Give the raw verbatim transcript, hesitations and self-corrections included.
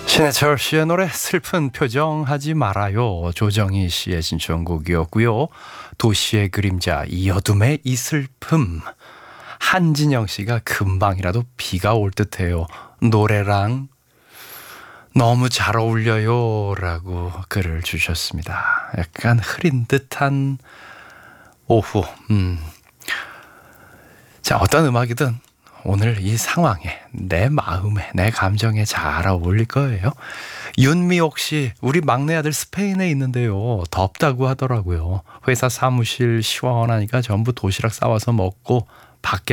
신해철 씨의 노래 슬픈 표정 하지 말아요. 조정희 씨의 신청곡이었고요. 도시의 그림자 이어둠의 이 슬픔. 한진영 씨가 금방이라도 비가 올 듯해요. 노래랑 너무 잘 어울려요 라고 글을 주셨습니다. 약간 흐린 듯한 오후. 음. 자, 어떤 음악이든 오늘 이 상황에, 내 마음에, 내 감정에 잘 어울릴 거예요. 윤미옥 씨, 우리 막내 아들 스페인에 있는데요. 덥다고 하더라고요. 회사 사무실 시원하니까 전부 도시락 싸와서 먹고 밖에